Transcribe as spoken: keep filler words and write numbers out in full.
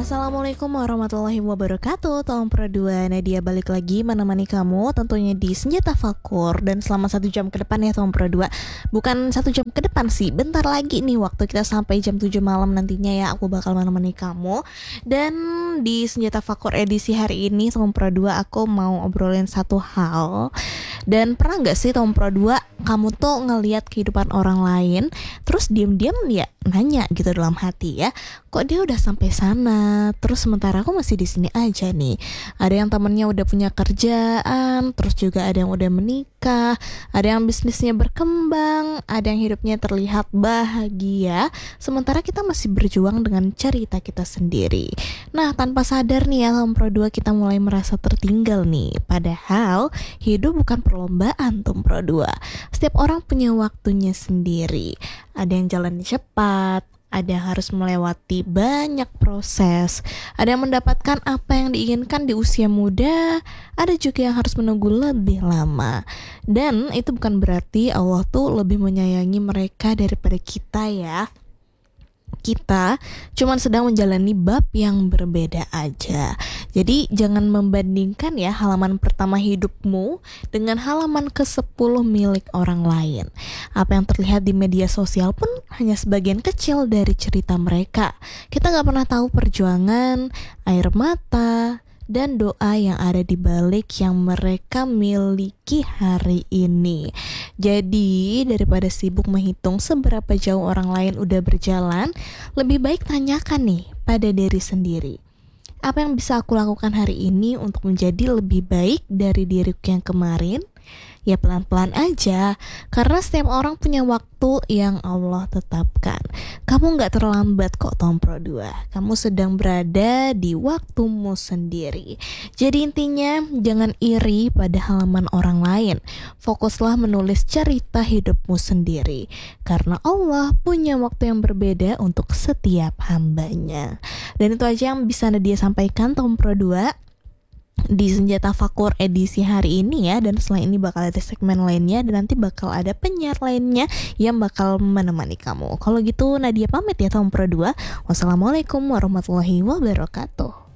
Assalamualaikum warahmatullahi wabarakatuh. Tolong Pro dua, Nadia balik lagi menemani kamu tentunya di Senjata Fakur. Dan selama satu jam ke depan ya Tolong Pro dua. Bukan satu jam ke depan sih, bentar lagi nih waktu kita sampai jam tujuh malam nantinya ya. Aku bakal menemani kamu. Dan di Senjata Fakur edisi hari ini Tolong Pro dua, aku mau obrolin satu hal. Dan pernah gak sih Tolong Pro dua, kamu tuh ngelihat kehidupan orang lain terus diam-diam ya nanya gitu dalam hati ya, kok dia udah sampai sana, terus sementara aku masih di sini aja nih. Ada yang temennya udah punya kerjaan, terus juga ada yang udah menikah, ada yang bisnisnya berkembang, ada yang hidupnya terlihat bahagia, sementara kita masih berjuang dengan cerita kita sendiri. Nah, tanpa sadar nih ya Tom Pro dua, kita mulai merasa tertinggal nih. Padahal hidup bukan perlombaan Tom Pro dua. Setiap orang punya waktunya sendiri. Ada yang jalan cepat, ada yang harus melewati banyak proses, ada yang mendapatkan apa yang diinginkan di usia muda, ada juga yang harus menunggu lebih lama. Dan itu bukan berarti Allah tuh lebih menyayangi mereka daripada kita ya. Kita cuman sedang menjalani bab yang berbeda aja. Jadi jangan membandingkan ya halaman pertama hidupmu dengan halaman kesepuluh milik orang lain. Apa yang terlihat di media sosial pun hanya sebagian kecil dari cerita mereka. Kita gak pernah tahu perjuangan, air mata, dan doa yang ada di balik yang mereka miliki hari ini. Jadi daripada sibuk menghitung seberapa jauh orang lain udah berjalan, lebih baik tanyakan nih pada diri sendiri, apa yang bisa aku lakukan hari ini untuk menjadi lebih baik dari diriku yang kemarin? Ya pelan-pelan aja, karena setiap orang punya waktu yang Allah tetapkan. Kamu gak terlambat kok Tom Pro dua. Kamu sedang berada di waktumu sendiri. Jadi intinya jangan iri pada halaman orang lain. Fokuslah menulis cerita hidupmu sendiri, karena Allah punya waktu yang berbeda untuk setiap hambanya. Dan itu aja yang bisa Nadia sampaikan Tom Pro dua di Senjata Fakur edisi hari ini ya. Dan setelah ini bakal ada segmen lainnya, dan nanti bakal ada penyiar lainnya yang bakal menemani kamu. Kalau gitu Nadia pamit ya Tom Pro dua. Wassalamualaikum warahmatullahi wabarakatuh.